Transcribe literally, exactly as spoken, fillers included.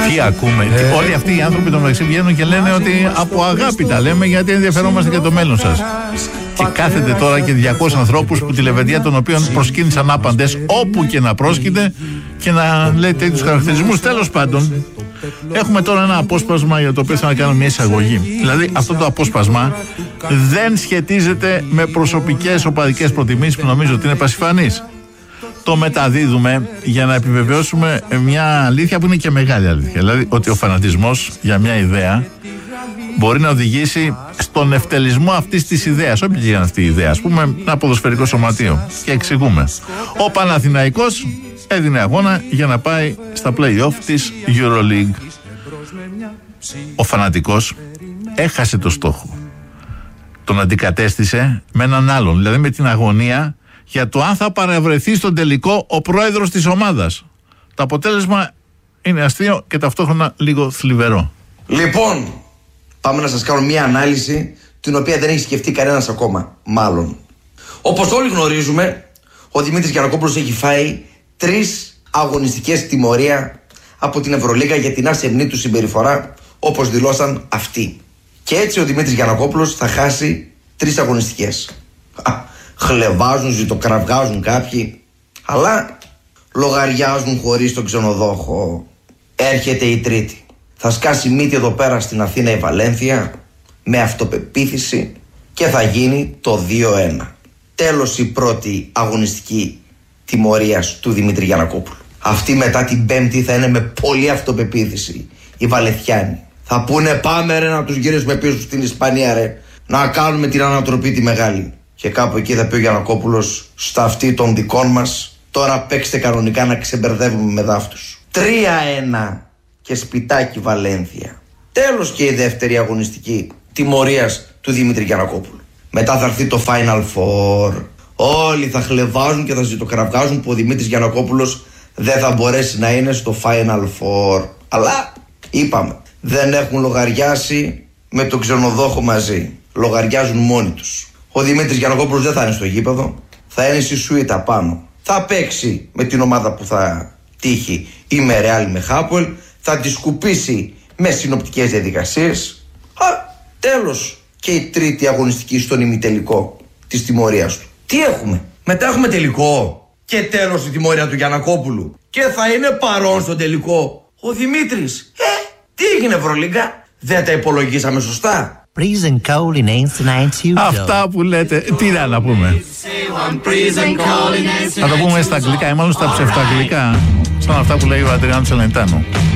Τι ακούμε. Ε, Όλοι αυτοί οι άνθρωποι το μεταξύ βγαίνουν και λένε ότι από αγάπη τα λέμε γιατί ενδιαφερόμαστε για το μέλλον σας. Και κάθεται τώρα και διακόσιους ανθρώπους που τη λεβεντία των οποίων προσκύνησαν άπαντες όπου και να πρόσκειται και να λέει τέτοιους χαρακτηρισμούς. Τέλος πάντων, έχουμε τώρα ένα απόσπασμα για το οποίο θέλω να κάνω μια εισαγωγή. Δηλαδή, αυτό το απόσπασμα δεν σχετίζεται με προσωπικές οπαδικές προτιμήσεις που νομίζω ότι είναι πασιφανείς. Το μεταδίδουμε για να επιβεβαιώσουμε μια αλήθεια που είναι και μεγάλη αλήθεια. Δηλαδή, ότι ο φανατισμός για μια ιδέα μπορεί να οδηγήσει στον ευτελισμό αυτής της ιδέας. Όποια και είναι αυτή η ιδέα, ας πούμε, ένα ποδοσφαιρικό σωματείο. Και εξηγούμε. Ο Παναθηναϊκός έδινε αγώνα για να πάει στα play-off της EuroLeague. Ο φανατικός έχασε το στόχο. Τον αντικατέστησε με έναν άλλον. Δηλαδή με την αγωνία για το αν θα παρευρεθεί στον τελικό ο πρόεδρος της ομάδας. Το αποτέλεσμα είναι αστείο και ταυτόχρονα λίγο θλιβερό. Λοιπόν, πάμε να σας κάνω μια ανάλυση την οποία δεν έχει σκεφτεί κανένας ακόμα, μάλλον. Όπως όλοι γνωρίζουμε, ο Δημήτρης Γιαννακόπουλος έχει φάει τρεις αγωνιστικές τιμωρία από την Ευρωλίγα για την ασεμνή του συμπεριφορά, όπως δηλώσαν αυτοί. Και έτσι ο Δημήτρης Γιαννακόπουλος θα χάσει τρεις αγωνιστικές. Χλεβάζουν, ζητοκραυγάζουν κάποιοι, αλλά λογαριάζουν χωρίς τον ξενοδόχο. Έρχεται η τρίτη. Θα σκάσει μύτη εδώ πέρα στην Αθήνα η Βαλένθια με αυτοπεποίθηση και θα γίνει το δύο ένα. Τέλος η πρώτη αγωνιστική τιμωρίας του Δημήτρη Γιαννακόπουλου. Αυτή μετά την Πέμπτη θα είναι με πολλή αυτοπεποίθηση οι Βαλεθιάνοι. Θα πούνε πάμε ρε να τους γυρίσουμε πίσω στην Ισπανία ρε, να κάνουμε την ανατροπή τη μεγάλη. Και κάπου εκεί θα πει ο Γιαννακόπουλος, στα αυτή των δικών μας, τώρα παίξτε κανονικά να ξεμπερδεύουμε με δάφτους. τρία ένα και σπιτάκι Βαλένθια. Τέλος και η δεύτερη αγωνιστική τιμωρίας του Δημήτρη Γιαννακόπουλου. Μετά θα έρθει το Final Four. Όλοι θα χλεβάζουν και θα ζητοκραυγάζουν που ο Δημήτρης Γιαννακόπουλος δεν θα μπορέσει να είναι στο Final Four. Αλλά είπαμε, δεν έχουν λογαριάσει με τον ξενοδόχο μαζί. Λογαριάζουν μόνοι τους. Ο Δημήτρης Γιαννακόπουλος δεν θα είναι στο γήπεδο, θα είναι στη σουίτα πάνω. Θα παίξει με την ομάδα που θα τύχει ή με Ρεάλ με Χάπουελ, θα τη σκουπίσει με συνοπτικές διαδικασίες. Α, τέλος και η τρίτη αγωνιστική στον ημιτελικό της τιμωρίας του. Τι έχουμε, μετά έχουμε τελικό και τέλος η τιμωρία του Γιαννακόπουλου και θα είναι παρόν στον τελικό ο Δημήτρης. Ε, τι έγινε Ευρωλίγκα, δεν τα υπολογίσαμε σωστά? Αυτά που λέτε, τι να, να πούμε. Θα το πούμε στα αγγλικά ή μάλλον στα ψευταγγλικά, σαν αυτά που λέει ο Αντριάνο Τσελεντάνο.